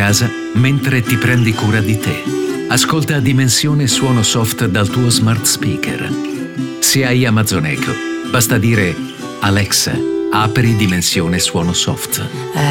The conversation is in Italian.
casa mentre ti prendi cura di te. Ascolta Dimensione Suono Soft dal tuo smart speaker. Se hai Amazon Echo, basta dire: Alexa, apri Dimensione Suono Soft.